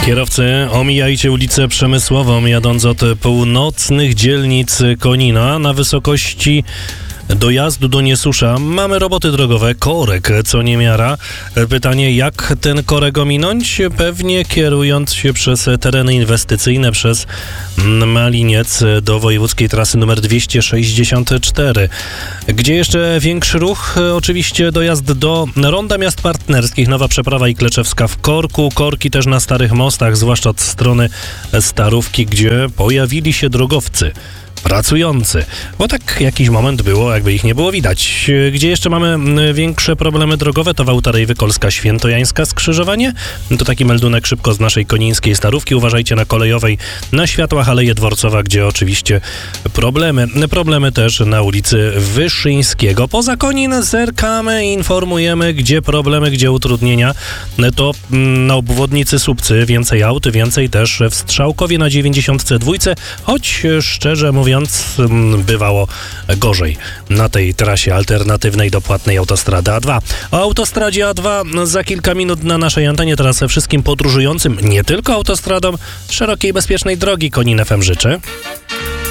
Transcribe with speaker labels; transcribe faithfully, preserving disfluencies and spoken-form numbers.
Speaker 1: Kierowcy, omijajcie ulicę Przemysłową, jadąc od północnych dzielnic Konina na wysokości dojazdu do Niesusza. Mamy roboty drogowe, korek co niemiara. Pytanie, jak ten korek ominąć? Pewnie kierując się przez tereny inwestycyjne, przez Maliniec do wojewódzkiej trasy numer dwieście sześćdziesiąt cztery. Gdzie jeszcze większy ruch? Oczywiście dojazd do Ronda Miast Partnerskich, Nowa Przeprawa i Kleczewska w korku. Korki też na starych mostach, zwłaszcza od strony Starówki, gdzie pojawili się drogowcy pracujący, bo tak jakiś moment było, jakby ich nie było widać. Gdzie jeszcze mamy większe problemy drogowe, to Wałta Rejwy-Kolska Świętojańska skrzyżowanie. To taki meldunek szybko z naszej konińskiej Starówki. Uważajcie na kolejowej, na światłach Aleje Dworcowa, gdzie oczywiście problemy. Problemy też na ulicy Wyszyńskiego. Poza Konin zerkamy i informujemy, gdzie problemy, gdzie utrudnienia. To na obwodnicy Słupcy więcej aut, więcej też w Strzałkowie na dziewięćdziesiątce dwa, choć szczerze mówiąc, bywało gorzej na tej trasie alternatywnej do płatnej autostrady A dwa. O autostradzie A dwa za kilka minut na naszej antenie. Teraz wszystkim podróżującym, nie tylko autostradą, szerokiej, bezpiecznej drogi Konin F M życzy